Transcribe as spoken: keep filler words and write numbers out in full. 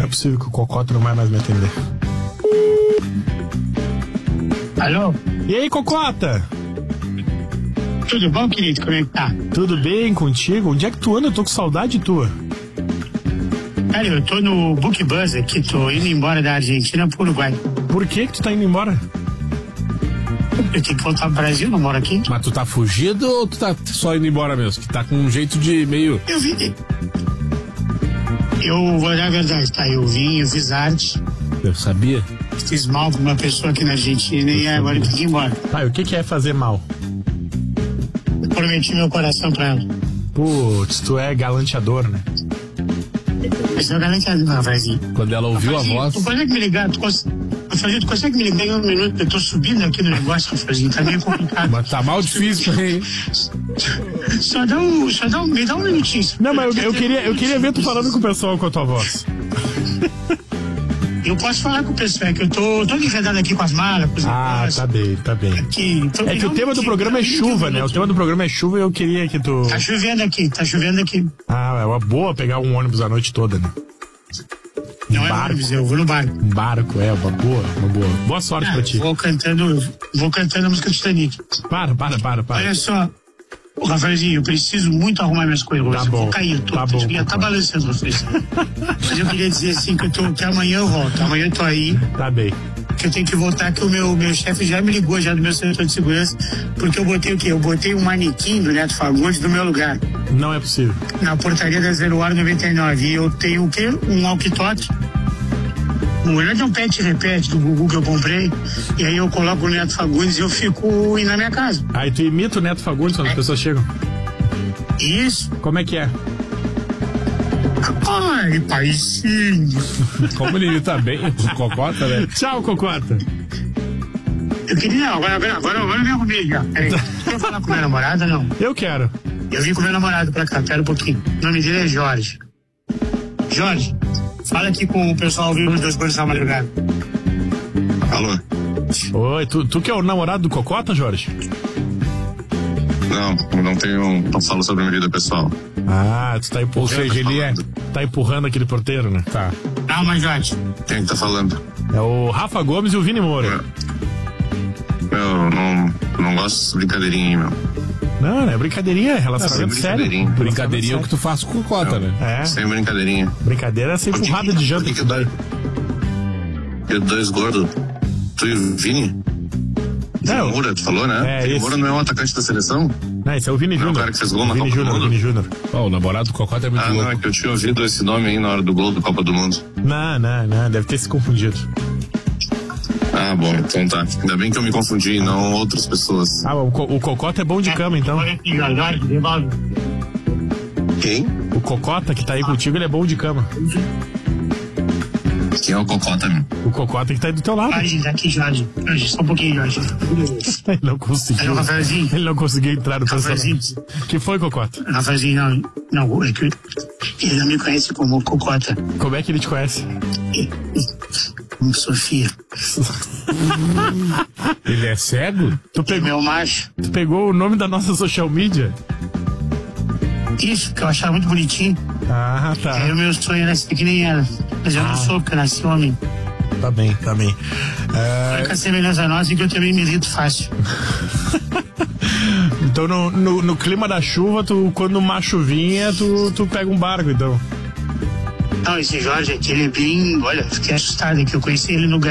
é possível que o Cocota não vai mais me atender. Alô? E aí, Cocota? Tudo bom, querido? Como é que tá? Tudo bem contigo? Onde é que tu anda? Eu tô com saudade tua. Cara, eu tô no Book Bus aqui, tô indo embora da Argentina pro Uruguai. Por que que tu tá indo embora? Eu tenho que voltar pro Brasil, não moro aqui. Mas tu tá fugido ou tu tá só indo embora mesmo? Que tá com um jeito de meio... Eu vim. Eu vou dar a verdade, tá? Eu vim, eu fiz arte. Eu sabia. Fiz mal pra uma pessoa aqui na Argentina e agora eu tenho que ir embora. Tá, e o que que é fazer mal? Eu prometi meu coração pra ela. Putz, tu é galanteador, né? Mas eu garanto a Rafaelzinho. Quando ela ouviu a voz... Tu consegue me ligar? Tu, cons... Rafaelzinho, tu consegue me ligar em um minuto? Eu tô subindo aqui no negócio, Rafaelzinho. Tá meio complicado. Mas tá mal difícil, hein? Só dá um... Só dá um... Me dá um minutinho. Não, mas eu, eu, queria, eu queria ver tu falando com o pessoal com a tua voz. Eu posso falar com o pessoal, é que eu tô todo enredado aqui com as malas, com os Ah, negócios. tá bem, tá bem. Aqui, tô- É que o não, tema do aqui, programa é aqui, chuva, aqui, né? O aqui. tema do programa é chuva e eu queria que tu... Tá chovendo aqui, tá chovendo aqui. Ah, é uma boa pegar um ônibus a noite toda, né? Não é barco. ônibus, eu vou no barco. Um barco, é, uma boa, uma boa. Boa sorte Ah, pra ti. vou cantando, vou cantando a música do Titanic. Para, para, para, para. Olha só, ô Rafaelzinho, eu preciso muito arrumar minhas coisas. Tá eu bom, vou cair, eu tô, tá bom, já tá concordo. balançando, Rafaelzinho. Mas eu queria dizer assim, que, eu tô, que amanhã eu volto, amanhã eu tô aí. Tá bem. Que eu tenho que voltar, que o meu, meu chefe já me ligou já do meu setor de segurança, porque eu botei o quê? Eu botei um manequim do Neto Fagundes no meu lugar, Não é possível. na portaria da Zero Hora noventa e nove, e eu tenho o quê? Um walkie-talkie, um, na verdade é um pet repete do Gugu que eu comprei, e aí eu coloco o Neto Fagundes e eu fico indo na minha casa. Aí tu imita o Neto Fagundes quando as pessoas chegam. Isso. Como é que é? Ai, paizinho. Como ele tá bem, o Cocota, né? Tchau, Cocota. Eu queria, não, agora, agora, agora, agora eu me arrumei já. Peraí, quer falar com minha namorada, não? Eu quero. Eu vim com meu namorado pra cá, pera um pouquinho. O nome dele é Jorge. Jorge, fala aqui com o pessoal ao vivo dos dois coisas da madrugada. Alô? Oi, tu, tu que é o namorado do Cocota, Jorge? Não, não tenho. Não falo sobre a minha vida pessoal. Ah, tu tá empurrando. Ou seja, ele é... Tá empurrando aquele porteiro, né? Tá. Não, mas Jorge, Quem que tá falando? É o Rafa Gomes e o Vini Moura. Meu, não, não gosto dessa brincadeirinha aí, meu. Não, não é brincadeirinha, é relacionamento Sem sério. brincadeirinha. Brincadeirinha é o que tu faz com o Cocota, né? É, Sem brincadeirinha. brincadeira é ser empurrada de janta. Por que que dois, que dois gordos? Tu e o Vini? Não. Vini Moura, tu falou, né? É, Vini esse. Moura não é um atacante da seleção? Não, esse é o Vini Não é o Júnior. cara que fez gol na Vini Copa do Júnior, Mundo? Vini Júnior. Ó, o namorado do Cocota é muito Ah, não, é louco. que eu tinha ouvido esse nome aí na hora do gol da Copa do Mundo. Não, não, não, deve ter se confundido. Ah, bom, então tá. Ainda bem que eu me confundi e não outras pessoas. Ah, o, Co- o Cocota é bom de cama, então. olha aqui, Jorge, devolve. Quem? O Cocota que tá aí contigo, ele é bom de cama. Quem é o Cocota, meu? O Cocota que tá aí do teu lado. Jorge, tá aqui, Jorge. Jorge, só um pouquinho, Jorge. Ele não conseguiu. Alô, Rafaelzinho. Ele não conseguiu entrar no Rafaelzinho. personagem. Que foi, Cocota? Rafaelzinho, não, não, é que ele não me conhece como Cocota. Como é que ele te conhece? Como Sofia. Ele é cego? Tu É pegou, meu macho. tu pegou o nome da nossa social media? Isso, que eu achava muito bonitinho. Ah, tá. Aí o meu sonho era ser que nem ela. Mas eu não sou, porque eu nasci homem. Tá bem, tá bem. A É, única semelhança nossa é que eu também me irrito fácil. então, no, no, no clima da chuva, tu, quando uma chuvinha, tu, tu pega um barco, então. Não, esse Jorge aqui, ele é bem... Olha, fiquei assustado que eu conheci ele no